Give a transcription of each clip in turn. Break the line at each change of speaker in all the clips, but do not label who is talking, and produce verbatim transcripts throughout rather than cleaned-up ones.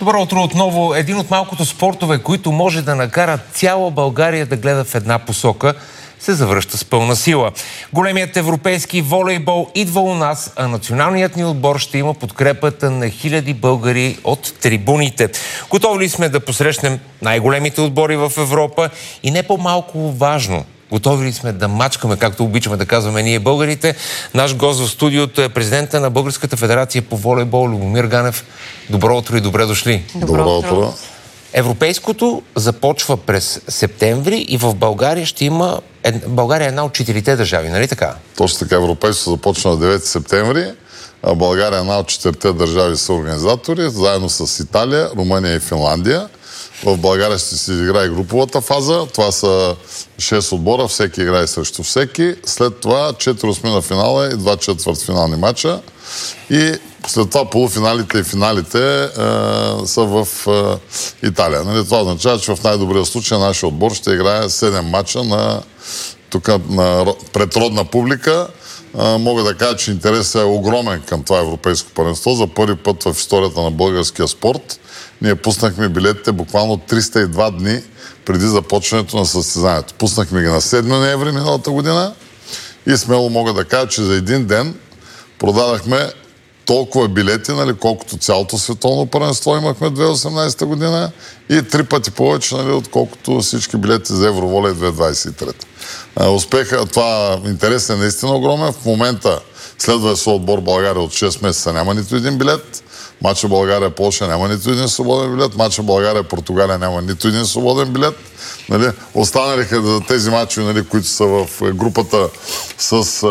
Добро утро отново. Един от малкото спортове, които може да накара цяла България да гледа в една посока, се завръща с пълна сила. Големият европейски волейбол идва у нас, а националният ни отбор ще има подкрепата на хиляди българи от трибуните. Готови ли сме да посрещнем най-големите отбори в Европа и не по-малко важно, готови ли сме да мачкаме, както обичаме да казваме ние българите? Наш гост в студиото е президента на Българската федерация по волейбол Любомир Ганев. Добро утро и добре дошли.
Добро утро.
Европейското започва през септември и в България ще има... България е една от четирите държави, нали така?
Точно така. Европейското започва на девети септември, а България е една от четирите държави са организатори, заедно с Италия, Румъния и Финландия. В България ще се играе груповата фаза. Това са шест отбора, всеки играе срещу всеки. След това четири осми на финала и два четвъртфинални матча. И след това полуфиналите и финалите е, са в е, Италия. Нали? Това означава, че в най-добрия случай нашия отбор ще играе седем матча на, тук, на предродна публика. Е, мога да кажа, че интересът е огромен към това европейско първенство. За първи път в историята на българския спорт ние пуснахме билетите буквално триста и два дни преди започването на състезанието. Пуснахме ги на седми ноември миналата година и смело мога да кажа, че за един ден продадахме толкова билети, нали, колкото цялото световно първенство имахме две хиляди и осемнадесета година и три пъти повече, нали, отколкото всички билети за Евроволей две хиляди двадесет и трета. Успеха, това интерес е наистина огромен. В момента следва се отбор България от шест месеца няма нито един билет. Мача България-Полша няма нито един свободен билет. Мача България-Португалия няма нито един свободен билет. Нали? Останалиха за тези мачове, нали, които са в групата с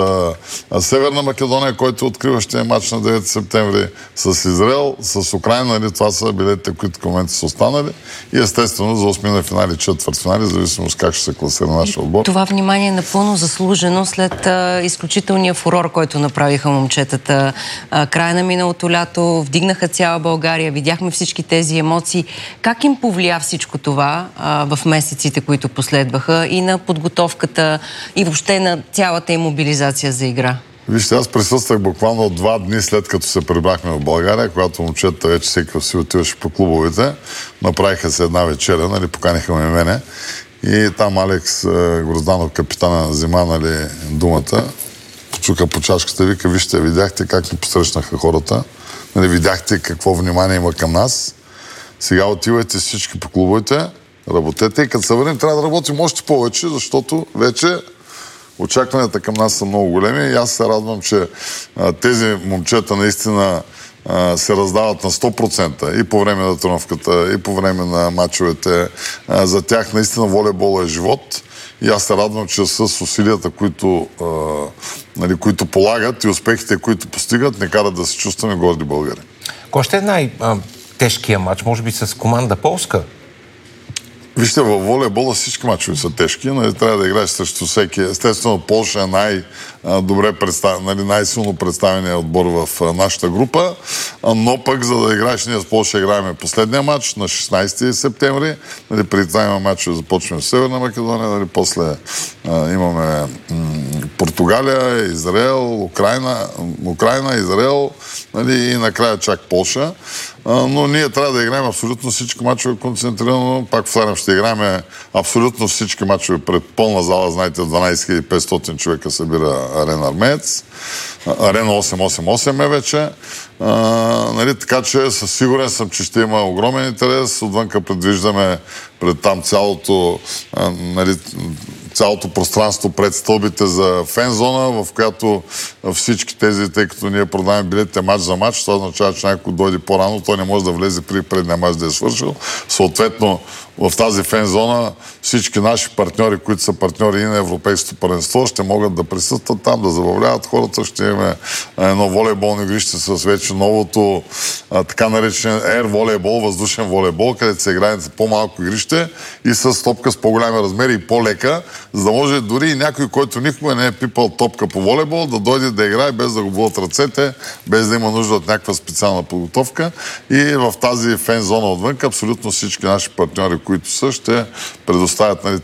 а, Северна Македония, който откриващия матч на девети септември, с Израел, с Украина. Нали? Това са билетите, които към момента са останали. И естествено за осми на финали, четвъртфинали, зависимо с как ще се класира нашия отбор.
Това внимание е напълно заслужено след а, изключителния фурор, който направиха момчетата. А, края на миналото лято, вдигнаха цяла България, видяхме всички тези емоции. Как им повлия всичко това а, в месеците, които последваха и на подготовката и въобще на цялата им мобилизация за игра?
Вижте, аз присъствах буквално два дни след като се прибрахме в България, когато момчета вече всеки си отиваше по клубовете. Направиха се една вечеря, нали, поканиха ме мене. И там Алекс Грозданов, капитана на Зима, нали, думата, почука по чашката и вика: вижте, видяхте как ни посрещнаха хората, нали, видяхте какво внимание има към нас. Сега отивайте всички по клубовете, работете и като се върнем, трябва да работим още повече, защото вече очакванията към нас са много големи и аз се радвам, че а, тези момчета наистина а, се раздават на сто процента и по време на тренировката, и по време на мачовете. А, за тях наистина волейбола е живот и аз се радвам, че с усилията, които, а, нали, които полагат и успехите, които постигат, не карат да се чувстваме горди българи.
Кой ще е най-тежкият матч? Може би с команда полска?
Вижте, във волейбола всички мачове са тежки, нали, трябва да играеш срещу всеки. Естествено, Полша е най-добре представен, нали, най-силно представения отбор в нашата група, но пък за да играеш, ние с Полша играем последния матч на шестнадесети септември. Нали, преди това има матчове, започваме в Северна Македония, нали, после а, имаме м- Португалия, Израел, Украина, Украина Израел, нали, и накрая чак Полша. Но ние трябва да играем абсолютно всички мачове концентрирано. Пак повтарям, ще играем абсолютно всички мачове пред пълна зала. Знаете, дванадесет хиляди и петстотин човека събира Арена Армеец. Арена осем осем осем е вече. А, нали, така че със сигурен съм, че ще има огромен интерес. Отвънка предвиждаме пред там цялото, а, нали, цялото пространство пред стълбите за фен-зона, в която всички тези, тъй като ние продаваме билетите мач за мач, това означава, че някой дойде по-рано, той не може да влезе при предния мач да е свършил. Съответно, в тази фен-зона всички наши партньори, които са партньори и на Европейското първенство, ще могат да присъстват там, да забавляват хората. Ще имаме едно волейболно игрище с вече новото а, така наречен air волейбол, въздушен волейбол, където се играе с по-малко игрище и с топка с по-голями размери и по-лека, за да може дори и някой, който никога не е пипал топка по волейбол, да дойде да играе без да го бъдат ръцете, без да има нужда от някаква специална подготовка. И в тази фен-зона отвън абсолютно всички наши партньори, които са, ще предоставят, нали,